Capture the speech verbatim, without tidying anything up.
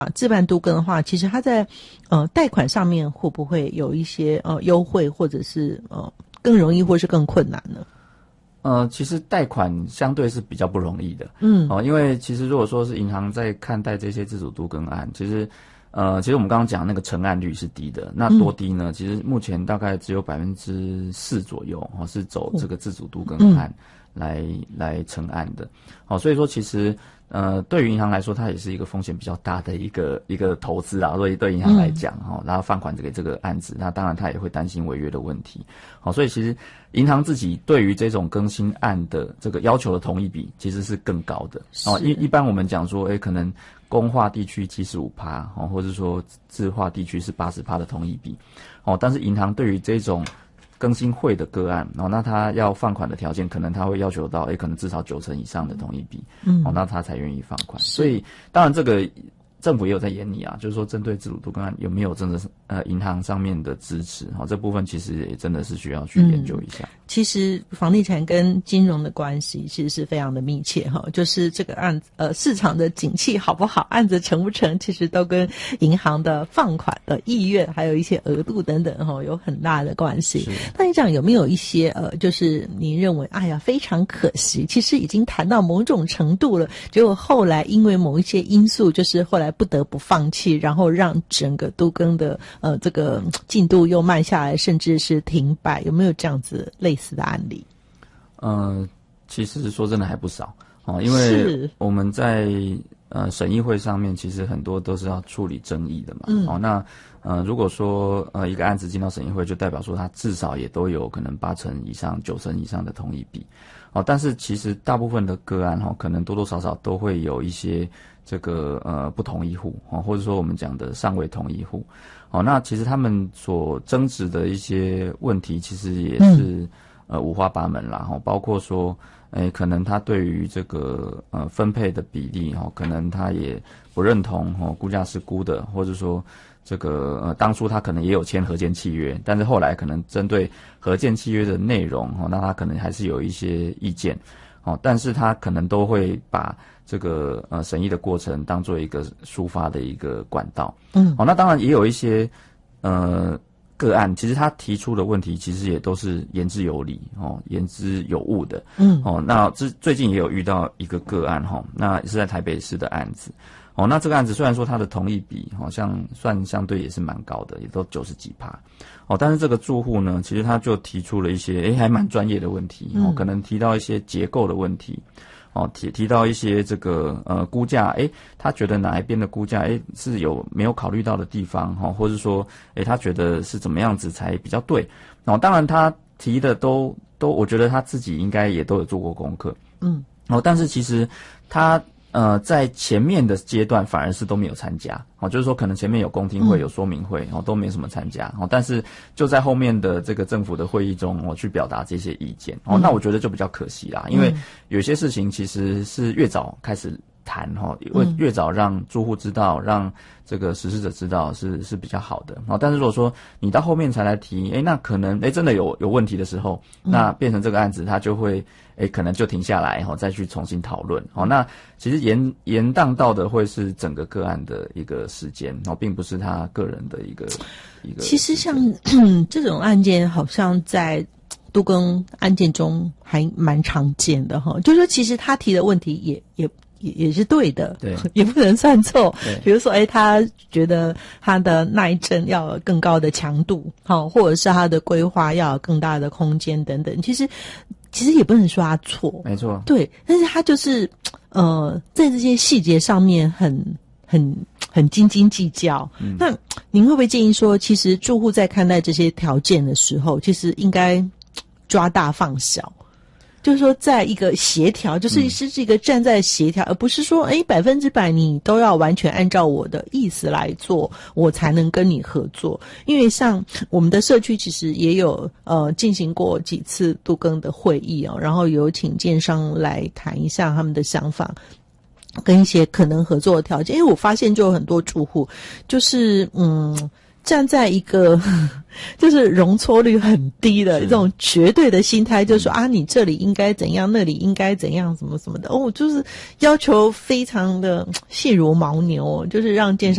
啊，自办都更的话，其实它在呃贷款上面会不会有一些呃优惠，或者是呃更容易，或是更困难呢？ 呃，其实贷款相对是比较不容易的， 嗯， 哦，因为其实如果说是银行在看待这些自主都更案，其实，呃，其实我们刚刚讲那个成案率是低的，那多低呢？嗯、其实目前大概只有百分之四左右，哦，是走这个自主都更案来、嗯、来成案的，哦，所以说其实。呃，对于银行来说，它也是一个风险比较大的一个一个投资啊。所以对银行来讲，哈、嗯，然后放款给这个案子，那当然他也会担心违约的问题。好，所以其实银行自己对于这种更新案的这个要求的同意比，其实是更高的。哦，一一般我们讲说，哎，可能公化地区七十五趴，哦，或者说自化地区是八十趴的同意比。哦，但是银行对于这种更新会的个案，哦，那他要放款的条件，可能他会要求到，诶，可能至少九成以上的同意比，嗯，哦，那他才愿意放款。所以，当然这个政府也有在研拟啊，就是说针对自主都更案有没有真的是呃银行上面的支持，哈、哦，这部分其实也真的是需要去研究一下。嗯、 其实房地产跟金融的关系其实是非常的密切哈，就是这个案子呃市场的景气好不好，案子成不成，其实都跟银行的放款的意愿还有一些额度等等哈有很大的关系。那你讲有没有一些呃就是你认为哎呀非常可惜，其实已经谈到某种程度了，结果后来因为某一些因素，就是后来不得不放弃，然后让整个都更的呃这个进度又慢下来，甚至是停摆，有没有这样子类似的案例？ 呃，其实说真的还不少哦，因为我们在呃审议会上面，其实很多都是要处理争议的嘛。嗯、哦，那呃如果说呃一个案子进到审议会，就代表说它至少也都有可能八成以上、九成以上的同意比。哦，但是其实大部分的个案哈、哦，可能多多少少都会有一些这个呃不同意户哦，或者说我们讲的尚未同意户。哦，那其实他们所争执的一些问题，其实也是、嗯、呃五花八门啦。哈、哦，包括说，诶，可能他对于这个呃分配的比例哈、哦，可能他也不认同哦，估价是估的，或者说。这个呃，当初他可能也有签合建契约，但是后来可能针对合建契约的内容哦，那他可能还是有一些意见哦，但是他可能都会把这个呃审议的过程当做一个抒发的一个管道，嗯，哦，那当然也有一些呃个案，其实他提出的问题其实也都是言之有理哦，言之有物的，嗯，哦，那这最近也有遇到一个个案哈、哦，那是在台北市的案子。哦，那这个案子虽然说它的同意比好像算相对也是蛮高的，也都九十几趴。哦，但是这个住户呢，其实他就提出了一些诶还蛮专业的问题，哦，可能提到一些结构的问题，哦，提提到一些这个呃估价，诶，他觉得哪一边的估价诶是有没有考虑到的地方，哈、哦，或者说诶他觉得是怎么样子才比较对。哦，当然他提的都都，我觉得他自己应该也都有做过功课，嗯，哦，但是其实他。呃，在前面的阶段反而是都没有参加，哦，就是说可能前面有公听会、有说明会，哦，都没什么参加，哦，但是就在后面的这个政府的会议中，我、哦、去表达这些意见，哦，那我觉得就比较可惜啦，因为有些事情其实是越早开始谈哈，越越早让住户知道，让这个实施者知道是是比较好的，哦，但是如果说你到后面才来提，诶，那可能诶真的有有问题的时候，那变成这个案子它就会。诶，可能就停下来哈，再去重新讨论。好，那其实延延宕到的会是整个个案的一个时间，哦，并不是他个人的一个一个。 其实像这种案件，好像在都更案件中还蛮常见的哈。就是说，其实他提的问题也也也也是对的， 对， 也不能算错。比如说，诶，他觉得他的耐震要有更高的强度，好，或者是他的规划要有更大的空间等等。其实。其实也不能说他错， 没错， 对，但是他就是呃，在这些细节上面很很很斤斤计较。嗯、那您会不会建议说，其实住户在看待这些条件的时候，其实应该抓大放小？就是说，在一个协调，就是是这个站在协调，嗯、而不是说，诶，百分之百你都要完全按照我的意思来做，我才能跟你合作。因为像我们的社区其实也有呃进行过几次都更的会议哦，然后有请建商来谈一下他们的想法。跟一些可能合作的条件，因为我发现就有很多住户，就是嗯， 站在一个就是容错率很低的这种绝对的心态，就是说啊，你这里应该怎样，那里应该怎样，什么什么的哦，就是要求非常的细如牦牛，就是让建商